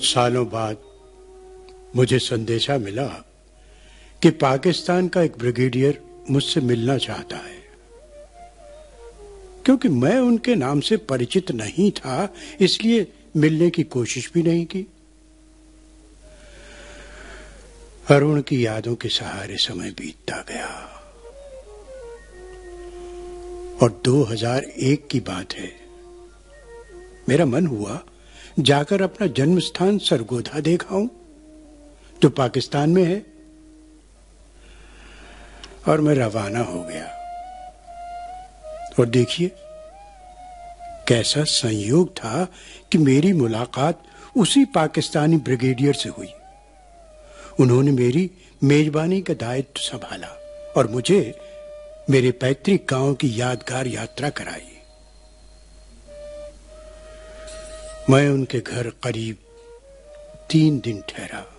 कुछ सालों बाद मुझे संदेशा मिला कि पाकिस्तान का एक ब्रिगेडियर मुझसे मिलना चाहता है। क्योंकि मैं उनके नाम से परिचित नहीं था, इसलिए मिलने की कोशिश भी नहीं की। अरुण की यादों के सहारे समय बीतता गया और 2001 की बात है। मेरा मन हुआ जाकर अपना जन्म स्थान सरगोधा देखाऊं, जो पाकिस्तान में है, और मैं रवाना हो गया। और देखिए कैसा संयोग था कि मेरी मुलाकात उसी पाकिस्तानी ब्रिगेडियर से हुई। उन्होंने मेरी मेजबानी का दायित्व संभाला और मुझे मेरे पैतृक गांव की यादगार यात्रा कराई। मैं उनके घर करीब 3 दिन ठहरा।